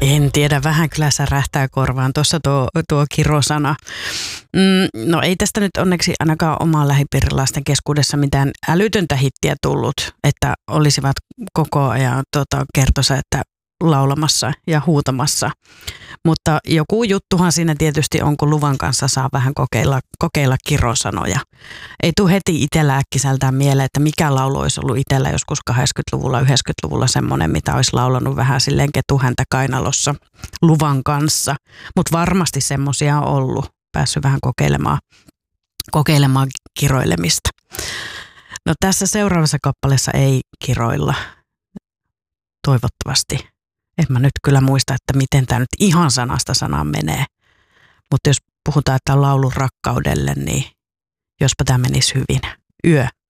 En tiedä, vähän kyllä särähtää korvaan tuossa tuo kirosana. No ei tästä nyt onneksi ainakaan oman lähipiirilaisten keskuudessa mitään älytöntä hittiä tullut, että olisivat koko ajan kertosa, että laulamassa ja huutamassa. Mutta joku juttuhan siinä tietysti on, kun luvan kanssa saa vähän kokeilla kirosanoja. Ei tule heti itsellä äkkiseltään mieleen, että mikä laulu olisi ollut itsellä joskus 80-luvulla, 90-luvulla semmoinen, mitä olisi laulanut vähän silleen ketuhäntä kainalossa luvan kanssa. Mutta varmasti semmoisia on ollut, päässyt vähän kokeilemaan kiroilemista. No tässä seuraavassa kappaleessa ei kiroilla, toivottavasti. En mä nyt kyllä muista, että miten tämä nyt ihan sanasta sanaan menee. Mutta jos puhutaan, että on laulu rakkaudelle, niin jospa tämä menisi hyvin. Yö.